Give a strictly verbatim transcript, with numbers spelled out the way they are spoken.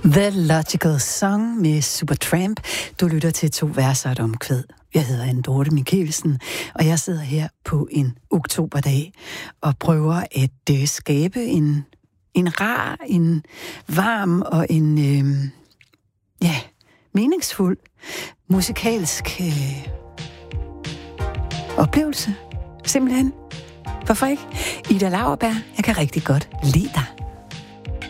The Logical Song med Supertramp. Du lytter til to verser og et omkvæd. Jeg hedder Anne Dorte Michelsen, og jeg sidder her på en oktoberdag og prøver at øh, skabe en, en rar, en varm og en øh, ja, meningsfuld musikalsk øh, oplevelse. Simpelthen. Hvorfor ikke? Ida Lauerberg, jeg kan rigtig godt lide dig.